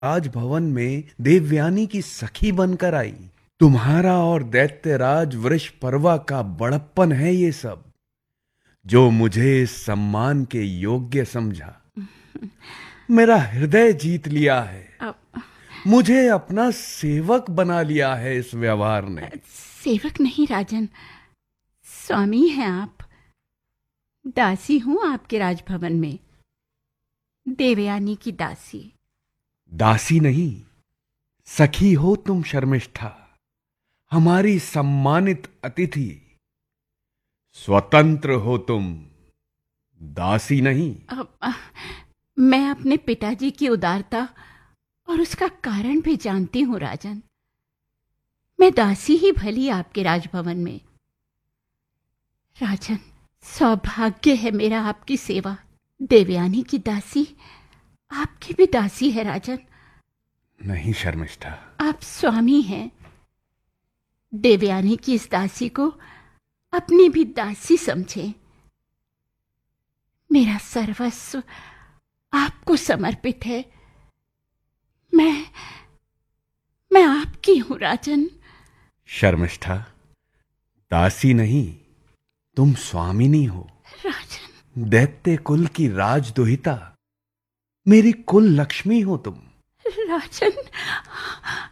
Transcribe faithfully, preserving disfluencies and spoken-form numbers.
राजभवन में देवयानी की सखी बनकर आई। तुम्हारा और दैत्यराज वृषपर्वा का बड़प्पन है ये सब, जो मुझे इस सम्मान के योग्य समझा। मेरा हृदय जीत लिया है, मुझे अपना सेवक बना लिया है इस व्यवहार ने। सेवक नहीं राजन, स्वामी हैं आप। दासी हूं आपके राजभवन में, देवयानी की दासी। दासी नहीं, सखी हो तुम शर्मिष्ठा, हमारी सम्मानित अतिथि। स्वतंत्र हो तुम, दासी नहीं। आ, आ, मैं अपने पिताजी की उदारता और उसका कारण भी जानती हूं राजन। मैं दासी ही भली आपके राजभवन में। राजन, सौभाग्य है मेरा आपकी सेवा। देवयानी की दासी आपकी भी दासी है राजन। नहीं शर्मिष्ठा, आप स्वामी हैं। देवयानी की इस दासी को अपनी भी दासी समझें। मेरा सर्वस्व आपको समर्पित है। मैं मैं आपकी हूं राजन। शर्मिष्ठा, दासी नहीं, तुम स्वामिनी हो। राजन, दैत्य कुल की राजदुहिता, मेरी कुल लक्ष्मी हो तुम। राजन,